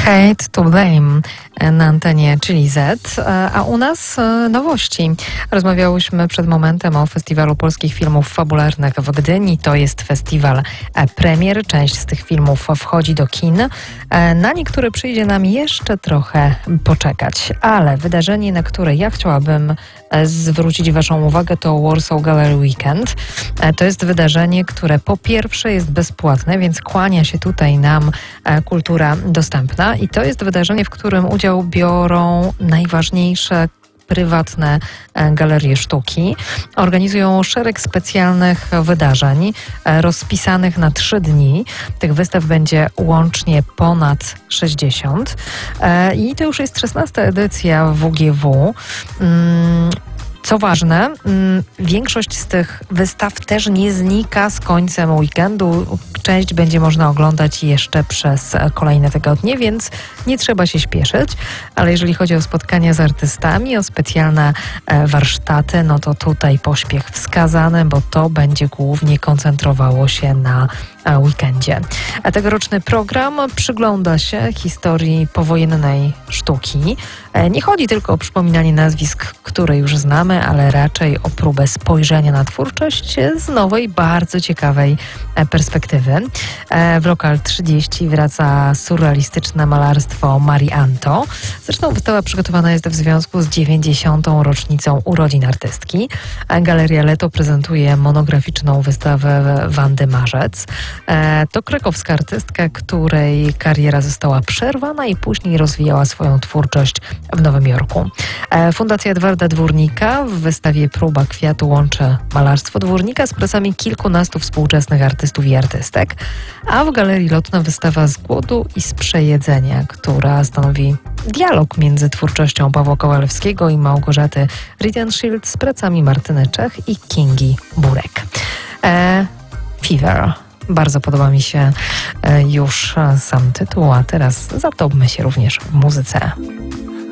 Hate to Blame na antenie Chili Z, a u nas nowości. Rozmawiałyśmy przed momentem o Festiwalu Polskich Filmów Fabularnych w Gdyni. To jest festiwal premier. Część z tych filmów wchodzi do kin. Na niektóre przyjdzie nam jeszcze trochę poczekać, ale wydarzenie, na które ja chciałabym zwrócić Waszą uwagę, to Warsaw Gallery Weekend. To jest wydarzenie, które po pierwsze jest bezpłatne, więc kłania się tutaj nam kultura dostępna i to jest wydarzenie, w którym udział biorą najważniejsze prywatne galerie sztuki. Organizują szereg specjalnych wydarzeń rozpisanych na 3 dni. Tych wystaw będzie łącznie ponad 60. I to już jest 16. edycja WGW. Co ważne, większość z tych wystaw też nie znika z końcem weekendu. Część będzie można oglądać jeszcze przez kolejne tygodnie, więc nie trzeba się śpieszyć. Ale jeżeli chodzi o spotkania z artystami, o specjalne warsztaty, no to tutaj pośpiech wskazany, bo to będzie głównie koncentrowało się na weekendzie. A tegoroczny program przygląda się historii powojennej sztuki. Nie chodzi tylko o przypominanie nazwisk, które już znamy, ale raczej o próbę spojrzenia na twórczość z nowej, bardzo ciekawej perspektywy. W Lokal 30 wraca surrealistyczne malarstwo Marii Anto. Zresztą wystawa przygotowana jest w związku z 90. rocznicą urodzin artystki. Galeria Leto prezentuje monograficzną wystawę Wandy Marzec. To krakowska artystka, której kariera została przerwana i później rozwijała swoją twórczość w Nowym Jorku. Fundacja Edwarda Dwórnika w wystawie Próba kwiatu łączy malarstwo Dwórnika z pracami kilkunastu współczesnych artystów i artystek, a w Galerii Lotna wystawa Z głodu i z przejedzenia, która stanowi dialog między twórczością Pawła Kowalewskiego i Małgorzaty Riedenschild z pracami Martyny Czech i Kingi Burek. Fever. Bardzo podoba mi się już sam tytuł, a teraz zatopmy się również w muzyce.